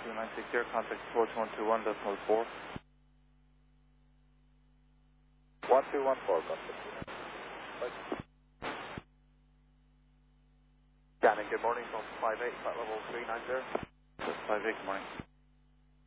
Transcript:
296 here, contact 4121.4. 1214, contact. Scanning, good morning, from 58, flight level 390. 58, good morning.